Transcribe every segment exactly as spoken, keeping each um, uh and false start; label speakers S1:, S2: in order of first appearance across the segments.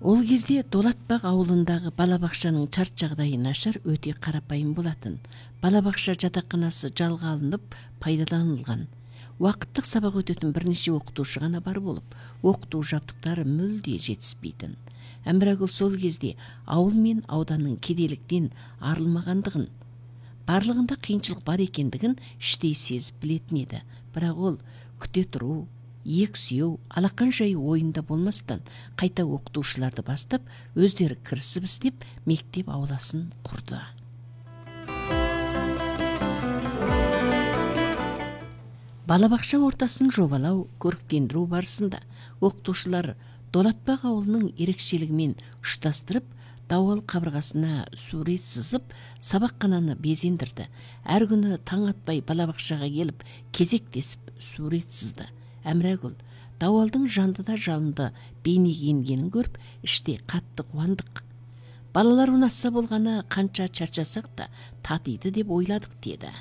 S1: Ол кезде Долатбак ауылындағы балабақшаның чарт жагдайы нашар, өтө карапайым болатын. Балабақша жатаканасы жалга алынып, пайдаланылган. Уақыттық сабақ өтетін бірнеше оқытушы ғана бар болып, оқыту жабдықтары мүлде жетіспейтін. Әмірагүл сол кезде ауыл мен ауданның кедейліктен арылмағандығын, барлығында қиыншылық бар екендігін іштей сезіп білетін еді. Бірақ ол күте тұру, ек сүйеу, алақан жайы ойында болмастан қайта оқытушыларды бастап, өздері кірісіп істеп, мектеп ауласын құрды. Балабақша ортасын жобалау, көріктендіру барысында оқытушылар Долатбак ауылының ерекшелігімен ұштастырып, дауал қабырғасына сурет сызып, сабаққананы безендірді. Әр күні таң атпай балабақшаға келіп, кезектесіп сурет сызды. Әмірагүл дауалдың жанды да жалынды бейнеге енгенін көріп, іште қатты қуандық. Балалар ұнатса болғаны қанша чарчасақ та татиды деп ойладық деді.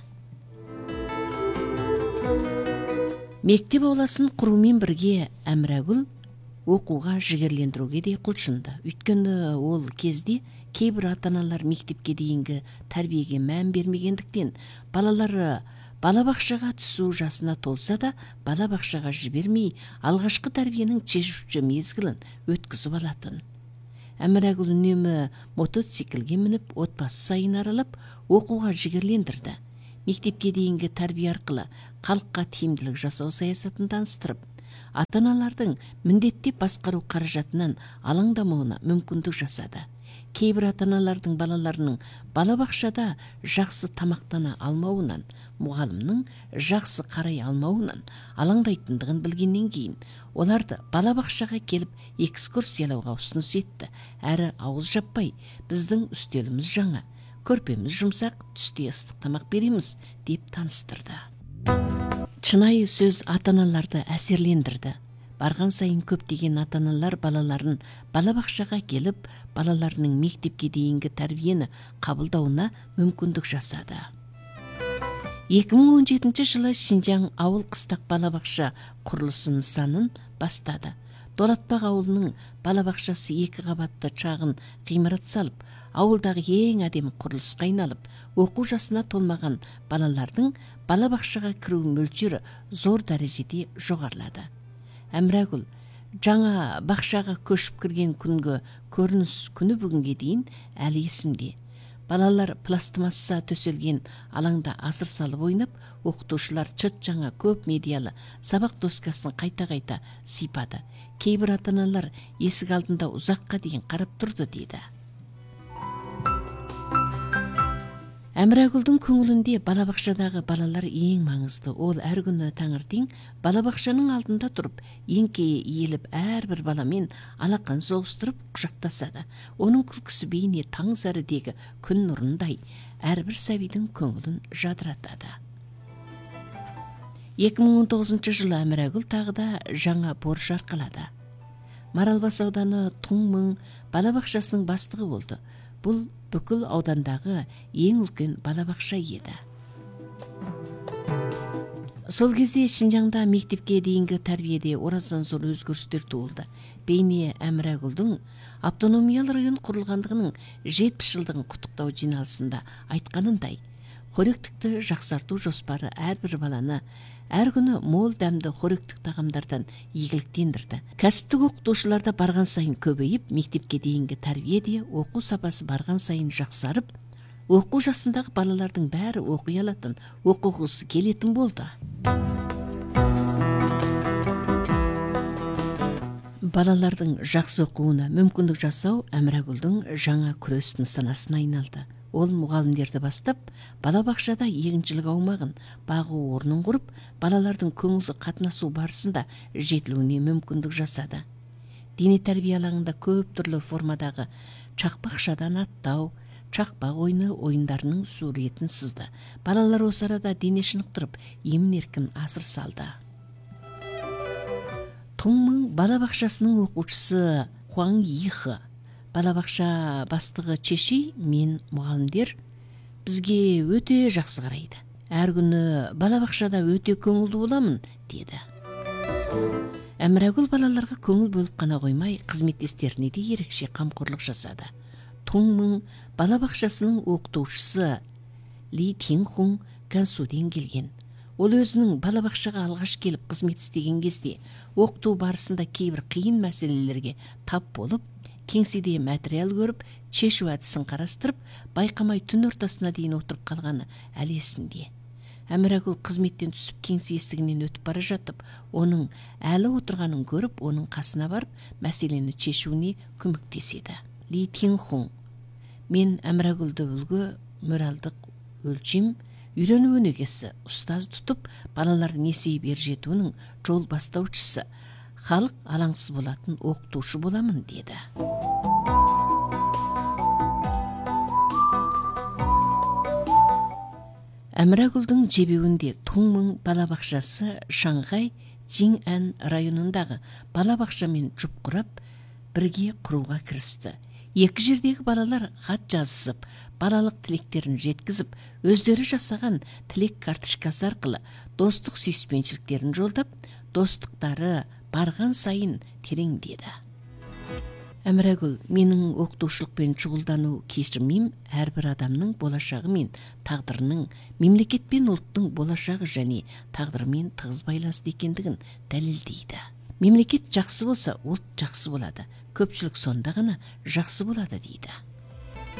S1: Мектеп ауласын құрумен бірге Әмірагүл оқуға жігерлендіруге де құлшынды. Өйткені ол кезде кейбір ата-аналар мектепке дейінгі тәрбиеге мән бермегендіктен балалары балабақшаға түсу жасына толса да, балабақшаға жібермей, алғашқы тәрбиенің шешуші мезгілін өткізіп алатын. Әмірагүл үнемі мотоциклге мініп, отбасы сайын аралап, оқуға жігерлендірді. Мектепке дейінгі тәрбие арқылы халыққа тиімділік жасау саясатын таныстырып, ата-аналардың міндеттеп басқару қаражатынан алаңдамауына мүмкіндік жасады. Кейбір ата-аналардың балаларының балабақшада жақсы тамақтана алмауынан, мұғалімнің жақсы қарай алмауынан алаңдайтындығын білгеннен кейін, оларды балабақшаға келіп экскурсиялауға ұсыныс етті. Әрі ауыз жаппай, біздің үстеліміз жаңа, көрпеміз жұмсақ, түсте ыстық тамақ береміз деп таныстырды. Шынайы сөз ата-аналарды әсерлендірді. Барған сайын көптеген ата-аналар балаларын балабақшаға келіп, балаларының мектепке дейінгі тәрбиені қабылдауына мүмкіндік жасады. екі мың он жетінші жылы Шинжаң ауыл қыстақ балабақша құрылысы нысанын бастады. Долатбак ауылының балабақшасы екі қабатты шағын ғимарат салып, ауылдағы ең әдемі құрылысқа айналып, оқу жасына толмаған балалардың балабақшаға кіру мөлшері зор дәрежеде жоғарылады. Әмірагүл жаңа бақшаға көшіп кірген күнгі көрініс күні бүгінге дейін әлі есімде. Балалар пластмасса төселген алаңда асыр салып ойнап, оқытушылар чыт жаңа көп медиалы сабақ доскасын қайта-қайта сипады. Кейбір ата-аналар есік алдында ұзаққа дейін қарап тұрды дейді. Әмірагүлдің көңілінде балабақшадағы балалар ең маңызды. Ол әр күні таңертең балабақшаның алдында тұрып, еңкейе иеліп, әрбір баламен алақан соғыстырып құшақтасады. Оның күлкісі бейне таң сәрідегі күн нұрындай әрбір сәбидің көңілін жадыратады. екі мың он тоғызыншы жылы Әмірагүл тағы да жаңа борыш арқалады. Маралбас ауданы Туңмың балабақшасының бастығы болды. Бұл бүкіл аудандағы ең үлкен балабақша еді. Сол кезде Шинжаңда мектепке дейінгі тәрбиеде орасан зор өзгерістер туылды. Бейне Әмірагүлдің автономиялы район құрылғандығының жетпіс жылдығын құттықтау жиналысында айтқанындай, қоректікті жақсарту жоспары әрбір баланы әр күні мол дәмді қоректік тағамдардан игіліктендірді. Кәсіптік оқытушыларда барған сайын көбейіп, мектепке дейінгі тәрбиеде оқу сапасы барған сайын жақсарып, оқу жасындағы балалардың бәрі оқи алатын, оқығысы келетін болды. Балалардың жақсы оқуына мүмкіндік жасау Әмірагүлдің жаңа күрес нысанасына айналды. Ол мұғалімдерді бастап, балабақшада егіншілік аумағын, бағу орнын құрып, балалардың көңілді қатынасу барысында жетілуіне мүмкіндік жасады. Дене тәрбие алаңында көп түрлі формадағы чақпақшадан аттау, чақпақ ойыны ойындарының суретін сызды. Балалар осы арада дене шынықтырып, емін-еркін асыр салды. Туңмың балабақшасының оқушысы Хуаң Ихы, балабақша бастығы Чеши, мен мұғалімдер бізге өте жақсы қарайды. Әр күні балабақшада өте көңілді боламын, деді. Әмірәгүл балаларға көңіл бөліп қана қоймай, қызметтестеріне де ерекше қамқорлық жасады. Туңмың балабақшасының оқытушысы Ли Тинхун Гансуден келген. Ол өзінің балабақшаға алғаш келіп қызмет істеген кезде оқыту барысында кейбір қиын мәселелерге тап болып, кеңседе материал көріп, шешу әдісін қарастырып, байқамай түн ортасына дейін отырып қалғаны әлі есінде. Әмірәгүл қызметтен түсіп кеңсе есігінен өтіп бара жатып, оның әлі отырғанын көріп, оның қасына барып, мәселені шешуіне көмектеседі. Ли Тинхун: мен Әмірәгүлді үлгі, моральдық өлшем, үйрену өнегесі, ұстаз тұтып, балалардың есейіп ер жетуінің жол бастаушысы, халық алаңсыз болатын оқытушы боламын, деді. Әмірәгүлдің жебеуінде Туңмың балабақшасы Шанхай Жиңән районындағы балабақшамен жұп құрап, бірге құруға кірісті. Екі жердегі балалар хат жазысып, балалық тілектерін жеткізіп, өздері жасаған тілек карточкасы арқылы достық сүйіспеншіліктерін жолдап, достықтары барған сайын тереңдеді. Әмірәгүл: менің оқытушылықпен шұғылдану кешірмейм, әрбір адамның болашағы мен тағдырының, мемлекет пен ұлттың болашағы және тағдырымен тығыз байланысты екендігін дәлелдейді. Мемлекет жақсы болса, ұлт жақсы болады. Көпшілік сонда ғана жақсы болады, дейді.